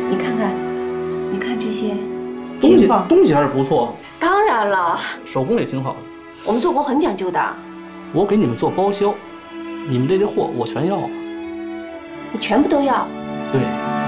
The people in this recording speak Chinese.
你看看，你看这些东西还是不错， 当然了， 手工也挺好的。 我们做工很讲究的。 我给你们做包销，你们这些货我全要了。 你全部都要？ 对。